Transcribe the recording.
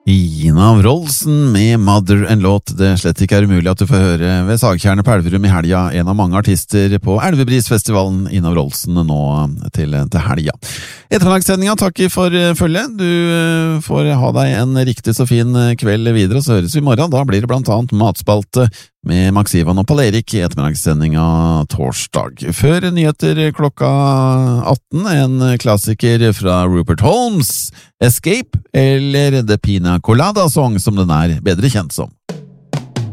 Ina Wroldsen med Mother, en låt det slett ikke er umulig at du får høre ved Sagtjernet på Elverum i helga, en av mange artister på Elvebrisfestivalen. Ina Wroldsen nå til helga. Ettermiddagssendinga takker for følget. Du får ha deg en riktig så fin kveld videre, og så høres vi i morgen. Da blir det blant annet matspalte med Max Ivan og Pål Erik i ettermiddagssendinga torsdag. Før nyheter klokka 18, en klassiker fra Rupert Holmes, Escape, eller The Pina Colada Song, som den er bedre kjent som.